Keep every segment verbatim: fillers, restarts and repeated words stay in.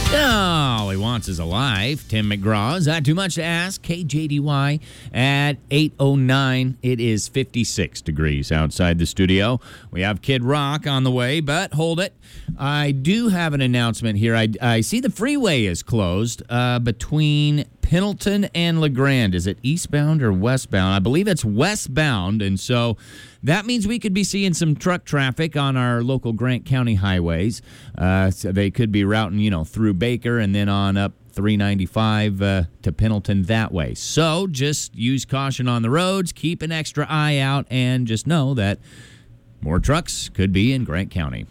All he wants is a life. Tim McGraw's Not Too Much to Ask. K J D Y at eight oh nine. It is fifty-six degrees outside the studio. We have Kid Rock on the way, but hold it. I do have an announcement here. I, I see the freeway is closed uh, between Pendleton and LeGrand. Is it eastbound or westbound? I believe it's westbound, and so that means we could be seeing some truck traffic on our local Grant County highways. Uh, so they could be routing, you know, through Baker and then on up three ninety-five uh, to Pendleton that way. So just use caution on the roads, keep an extra eye out, and just know that more trucks could be in Grant County.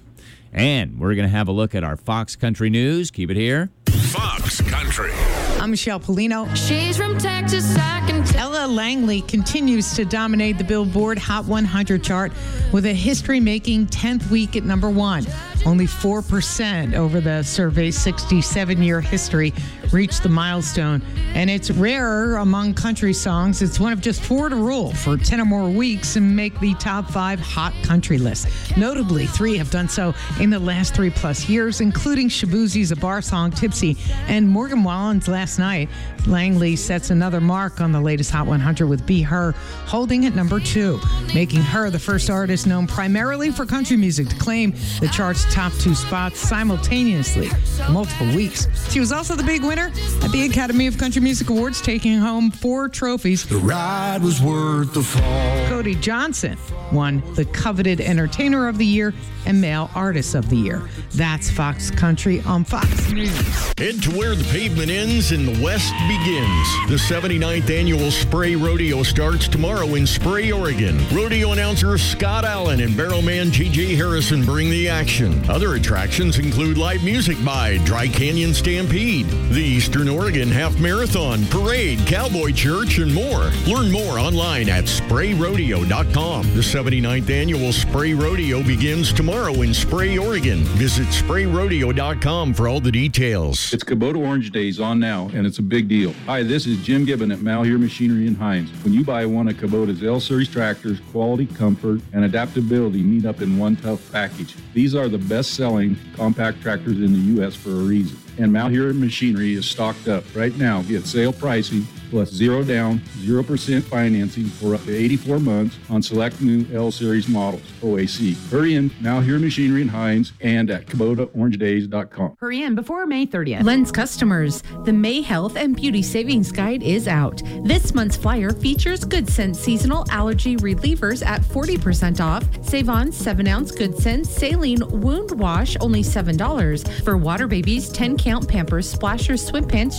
And we're going to have a look at our Fox Country News. Keep it here. Fox Country. I'm Michelle Polino. She's from Texas, I can tell. Ella Langley continues to dominate the Billboard Hot one hundred chart with a history-making tenth week at number one. Only four percent over the survey's sixty-seven-year history reached the milestone. And it's rarer among country songs. It's one of just four to rule for ten or more weeks and make the top five hot country list. Notably, three have done so in the last three plus years, including Shaboozie's A Bar Song, Tipsy, and Morgan Wallen's Last Night. Langley sets another mark on the latest Hot one hundred with Be Her, holding at number two, making her the first artist known primarily for country music to claim the chart's top two spots simultaneously for multiple weeks. She was also the big winner at the Academy of Country Music Awards, taking home four trophies. The ride was worth the fall. Cody Johnson won the coveted Entertainer of the Year and Male Artist of the Year. That's Fox Country on Fox News. Head to where the pavement ends and the West begins. The seventy-ninth annual Spray Rodeo starts tomorrow in Spray, Oregon. Rodeo announcer Scott Allen and barrelman J J Harrison bring the action. Other attractions include live music by Dry Canyon Stampede, the Eastern Oregon Half Marathon, Parade, Cowboy Church, and more. Learn more online at spray rodeo dot com. The seventy-ninth annual Spray Rodeo begins tomorrow in Spray, Oregon. Visit spray rodeo dot com for all the details. It's Kubota Orange Days on now, and it's a big deal. Hi, this is Jim Gibbon at Malheur Machinery in Hines. When you buy one of Kubota's L-Series tractors, quality, comfort, and adaptability meet up in one tough package. These are the best-selling compact tractors in the U S for a reason. And Malheur Machinery is stocked up. Right now, get sale pricing plus zero down, zero percent financing for up to eighty-four months on select new L-Series models, O A C. Hurry in, Malheur Machinery in Hines, and at Kubota Orange Days dot com. Hurry in before May thirtieth. Lens customers, the May Health and Beauty Savings Guide is out. This month's flyer features Good Sense seasonal allergy relievers at forty percent off. Save on seven ounce Good Sense saline wound wash, only seven dollars. For water babies, ten count Pampers Splashers swim pants,